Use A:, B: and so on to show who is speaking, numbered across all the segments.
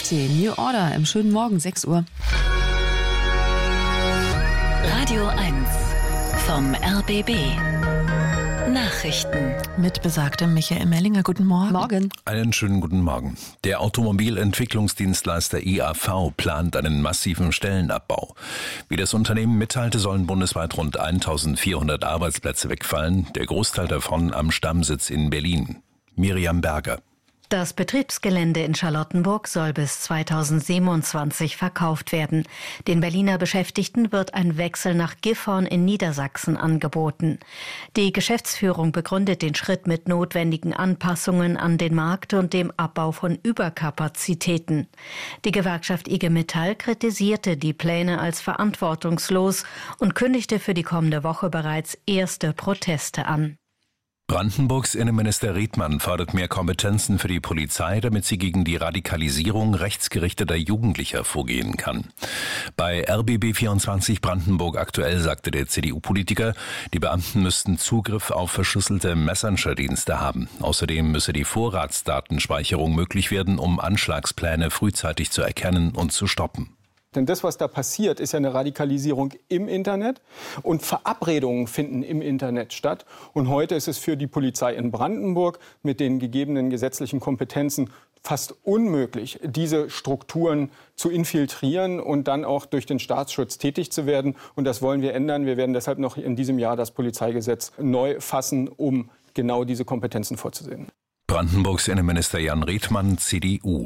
A: Avicii, New Order im schönen Morgen, 6 Uhr.
B: Radio 1 vom RBB. Nachrichten.
C: Mit besagtem Michael Mellinger. Guten Morgen.
A: Morgen.
D: Einen schönen guten Morgen. Der Automobilentwicklungsdienstleister IAV plant einen massiven Stellenabbau. Wie das Unternehmen mitteilte, sollen bundesweit rund 1400 Arbeitsplätze wegfallen, der Großteil davon am Stammsitz in Berlin. Miriam Berger.
E: Das Betriebsgelände in Charlottenburg soll bis 2027 verkauft werden. Den Berliner Beschäftigten wird ein Wechsel nach Gifhorn in Niedersachsen angeboten. Die Geschäftsführung begründet den Schritt mit notwendigen Anpassungen an den Markt und dem Abbau von Überkapazitäten. Die Gewerkschaft IG Metall kritisierte die Pläne als verantwortungslos und kündigte für die kommende Woche bereits erste Proteste an.
D: Brandenburgs Innenminister Riethmann fordert mehr Kompetenzen für die Polizei, damit sie gegen die Radikalisierung rechtsgerichteter Jugendlicher vorgehen kann. Bei RBB24 Brandenburg aktuell sagte der CDU-Politiker, die Beamten müssten Zugriff auf verschlüsselte Messenger-Dienste haben. Außerdem müsse die Vorratsdatenspeicherung möglich werden, um Anschlagspläne frühzeitig zu erkennen und zu stoppen.
F: Denn das, was da passiert, ist ja eine Radikalisierung im Internet und Verabredungen finden im Internet statt. Und heute ist es für die Polizei in Brandenburg mit den gegebenen gesetzlichen Kompetenzen fast unmöglich, diese Strukturen zu infiltrieren und dann auch durch den Staatsschutz tätig zu werden. Und das wollen wir ändern. Wir werden deshalb noch in diesem Jahr das Polizeigesetz neu fassen, um genau diese Kompetenzen vorzusehen.
D: Brandenburgs Innenminister Jan Riethmann, CDU.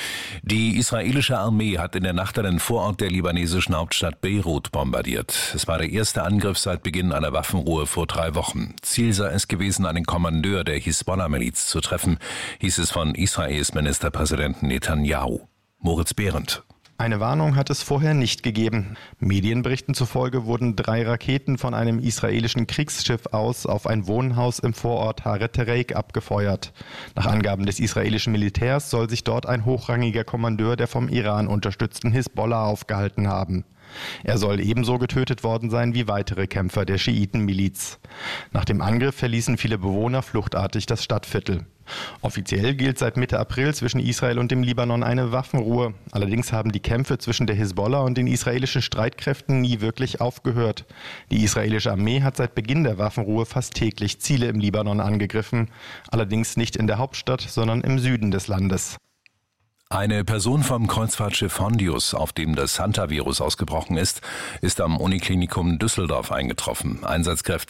D: Die israelische Armee hat in der Nacht einen Vorort der libanesischen Hauptstadt Beirut bombardiert. Es war der erste Angriff seit Beginn einer Waffenruhe vor 3 Wochen. Ziel sei es gewesen, einen Kommandeur der Hisbollah-Miliz zu treffen, hieß es von Israels Ministerpräsidenten Netanyahu. Moritz Behrendt.
G: Eine Warnung hat es vorher nicht gegeben. Medienberichten zufolge wurden 3 Raketen von einem israelischen Kriegsschiff aus auf ein Wohnhaus im Vorort Haret Tereik abgefeuert. Nach Angaben des israelischen Militärs soll sich dort ein hochrangiger Kommandeur der vom Iran unterstützten Hisbollah aufgehalten haben. Er soll ebenso getötet worden sein wie weitere Kämpfer der Schiitenmiliz. Nach dem Angriff verließen viele Bewohner fluchtartig das Stadtviertel. Offiziell gilt seit Mitte April zwischen Israel und dem Libanon eine Waffenruhe. Allerdings haben die Kämpfe zwischen der Hisbollah und den israelischen Streitkräften nie wirklich aufgehört. Die israelische Armee hat seit Beginn der Waffenruhe fast täglich Ziele im Libanon angegriffen. Allerdings nicht in der Hauptstadt, sondern im Süden des Landes.
D: Eine Person vom Kreuzfahrtschiff Hondius, auf dem das Hantavirus ausgebrochen ist am Uniklinikum Düsseldorf eingetroffen. Einsatzkräfte